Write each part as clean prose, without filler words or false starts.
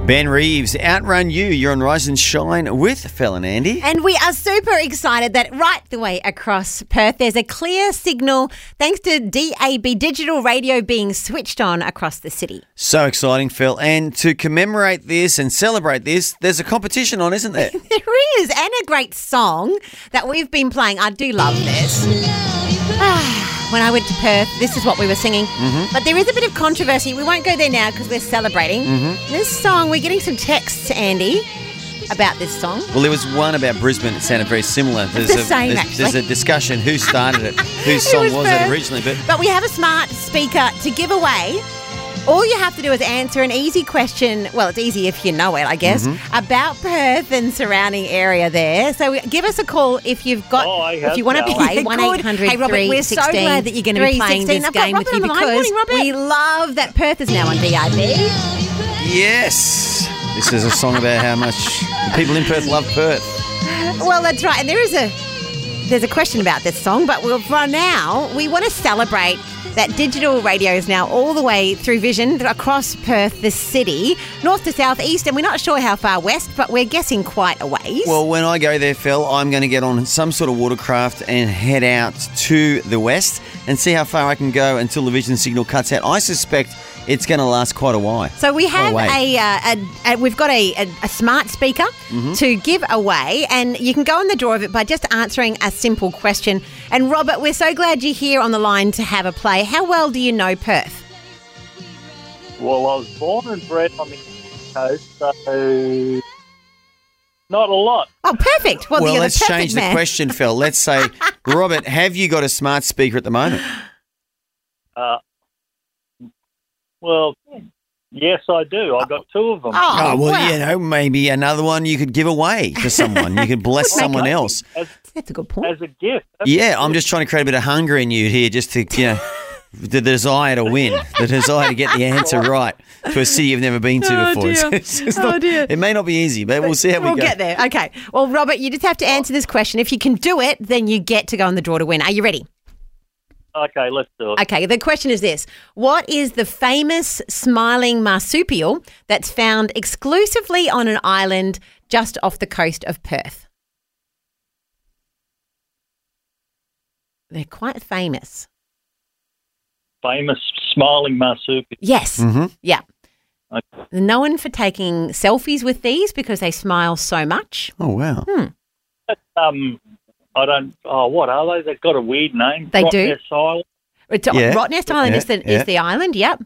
Ben Reeves, Outrun You. You're on Rise and Shine with Phil and Andy. And we are super excited that right the way across Perth, there's a clear signal thanks to DAB, digital radio, being switched on across the city. So exciting, Phil. And to commemorate this and celebrate this, there's a competition on, isn't there? There is, and a great song that we've been playing. I do love this. When I went to Perth, this is what we were singing. Mm-hmm. But there is a bit of controversy. We won't go there now because we're celebrating. Mm-hmm. This song, we're getting some texts, Andy, about this song. Well, there was one about Brisbane that sounded very similar. There's a discussion who started it, whose song was it originally. But we have a smart speaker to give away. All you have to do is answer an easy question. Well, it's easy if you know it, I guess, about Perth and surrounding area there. So give us a call if you've got, if you want to play. 1-800-316-316. Hey, Robert, we're so glad that you're going to be playing this game with you because we love that Perth is now on DIB. Yes. This is a song about how much the people in Perth love Perth. Well, that's right. And there's a question about this song, but for now, we want to celebrate that digital radio is now all the way through Vision across Perth, the city, north to south, east, and we're not sure how far west, but we're guessing quite a ways. Well, when I go there, Phil, I'm going to get on some sort of watercraft and head out to the west and see how far I can go until the Vision signal cuts out. I suspect it's going to last quite a while. So we have we've got a smart speaker to give away, and you can go in the draw of it by just answering a simple question. And Robert, we're so glad you're here on the line to have a play. How well do you know Perth? Well, I was born and bred on the East Coast, so not a lot. Oh, perfect. Well, let's change the question, Phil. Let's say, Robert, have you got a smart speaker at the moment? Well, yes, I do. I got two of them. Maybe another one you could give away to someone. You could bless someone else. That's a good point. As a gift. I'm just trying to create a bit of hunger in you here, just to, the desire to win, the desire to get the answer right to a city you've never been to before. Dear. It may not be easy, but we'll see how we go. We'll get there. Okay. Well, Robert, you just have to answer this question. If you can do it, then you get to go in the draw to win. Are you ready? Okay, let's do it. Okay, the question is this. What is the famous smiling marsupial that's found exclusively on an island just off the coast of Perth? They're quite famous. Famous smiling marsupial. Yes. Mm-hmm. Yeah. Okay. They're known for taking selfies with these because they smile so much. Oh, wow. I don't. Oh, what are they? They've got a weird name. They do. Island. Rottnest Island is the island. Yep.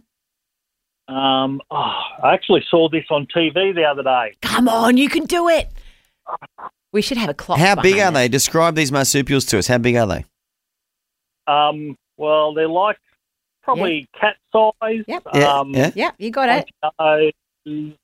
I actually saw this on TV the other day. Come on, you can do it. We should have a clock. How big are they? Describe these marsupials to us. How big are they? Well, they're like probably cat size. Yep. Yeah, you got it.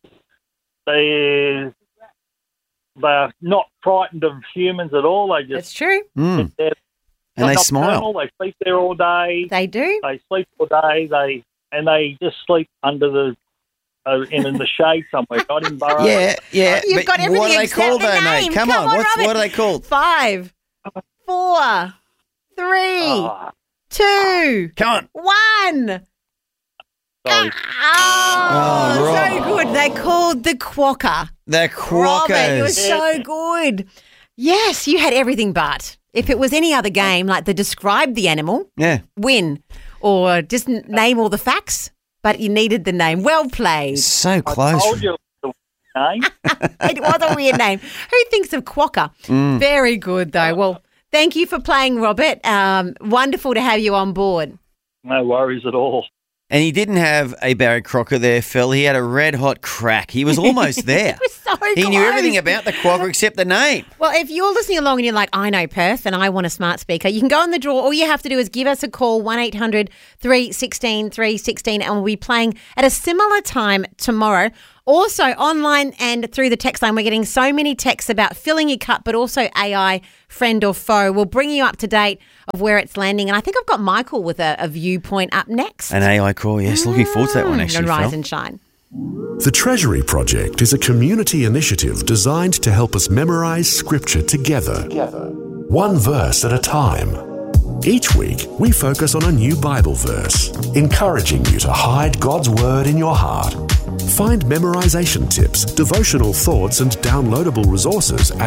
They're not frightened of humans at all. They just. That's true. And they smile. They sleep there all day. They do. They sleep all day. They just sleep under the in the shade somewhere. Not in burrows. Yeah. You've got everything. What are they called, though, mate? Come on. What are they called? 5, 4, 3, 2, Come on. 1. Sorry. So good. They're called the quokka. They're quokkas. Robert, you were so good. Yes, you had everything but. If it was any other game, like the describe the animal, win, or just name all the facts, but you needed the name. Well played. So close. I told you the name. It was a weird name. Who thinks of quokka? Very good, though. Well, thank you for playing, Robert. Wonderful to have you on board. No worries at all. And he didn't have a Barry Crocker there, Phil. He had a red-hot crack. He was almost there. He was so close. He knew everything about the quokka except the name. Well, if you're listening along and you're like, I know Perth and I want a smart speaker, you can go on the draw. All you have to do is give us a call, 1-800-316-316, and we'll be playing at a similar time tomorrow. Also, online and through the text line, we're getting so many texts about filling your cup, but also AI, friend or foe. We'll bring you up to date of where it's landing. And I think I've got Michael with a viewpoint up next. An AI call, yes. Looking forward to that one, actually, Rise Phil. and Shine. The Treasury Project is a community initiative designed to help us memorize Scripture together, one verse at a time. Each week, we focus on a new Bible verse, encouraging you to hide God's Word in your heart Find memorization tips, devotional thoughts and downloadable resources at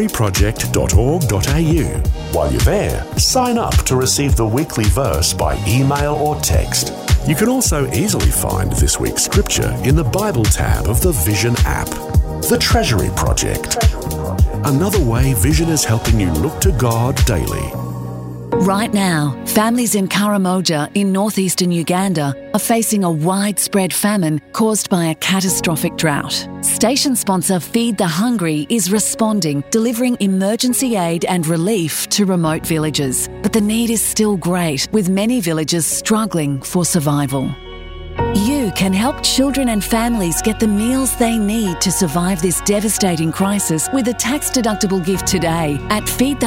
treasuryproject.org.au. While you're there, sign up to receive the weekly verse by email or text. You can also easily find this week's scripture in the Bible tab of the Vision app. The Treasury Project. Another way Vision is helping you look to God daily. Right now, families in Karamoja in northeastern Uganda are facing a widespread famine caused by a catastrophic drought. Station sponsor Feed the Hungry is responding, delivering emergency aid and relief to remote villages. But the need is still great, with many villages struggling for survival. You can help children and families get the meals they need to survive this devastating crisis with a tax-deductible gift today at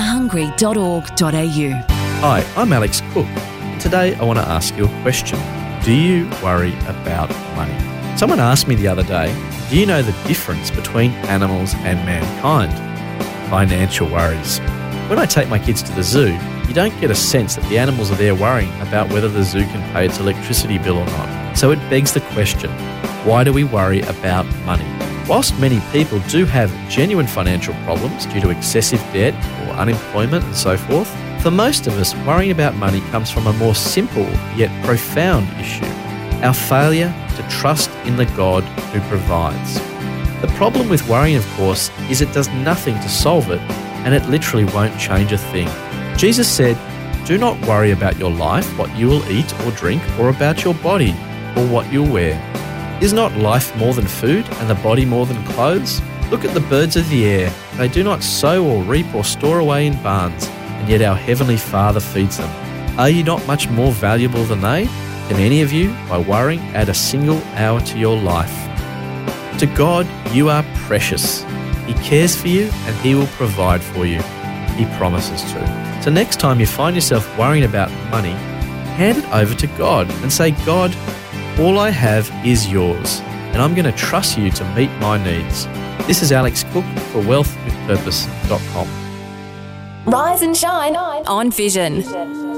feedthehungry.org.au. Hi, I'm Alex Cook. Today I want to ask you a question. Do you worry about money? Someone asked me the other day, do you know the difference between animals and mankind? Financial worries. When I take my kids to the zoo, you don't get a sense that the animals are there worrying about whether the zoo can pay its electricity bill or not. So it begs the question, why do we worry about money? Whilst many people do have genuine financial problems due to excessive debt or unemployment and so forth, for most of us, worrying about money comes from a more simple yet profound issue, our failure to trust in the God who provides. The problem with worrying, of course, is it does nothing to solve it, and it literally won't change a thing. Jesus said, "Do not worry about your life, what you will eat or drink, or about your body, or what you'll wear. Is not life more than food, and the body more than clothes? Look at the birds of the air. They do not sow or reap or store away in barns, and yet our Heavenly Father feeds them. Are you not much more valuable than they? Can any of you, by worrying, add a single hour to your life? To God, you are precious. He cares for you, and He will provide for you. He promises to. So next time you find yourself worrying about money, hand it over to God and say, God, all I have is yours, and I'm going to trust you to meet my needs. This is Alex Cook for wealthwithpurpose.com. Rise and shine on Vision.